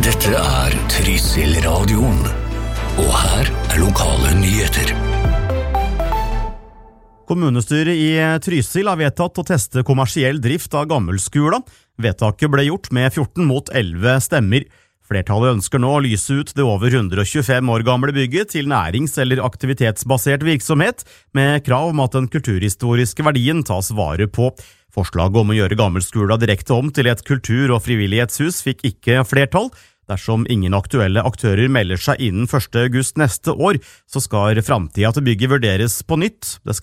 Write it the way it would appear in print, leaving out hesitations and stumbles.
Dette Trysil-radioen, og her lokale nyheter. Kommunestyret i Trysil har vedtatt å teste kommersiell drift av gammelskula. Vedtaket ble gjort med 14 mot 11 stemmer. Flertallet ønsker nå å lyse ut det over 125 år gamle bygget til nærings- eller aktivitetsbasert virksomhet, med krav om at den kulturhistoriske verdien tas vare på. Forslaget om å gjøre gammelskula direkte om til et kultur- og frivillighetshus fikk ikke flertall. Dersom ingen aktuelle aktører melder seg innen 1. august neste år, så skal fremtiden til bygget vurderes på nytt. Det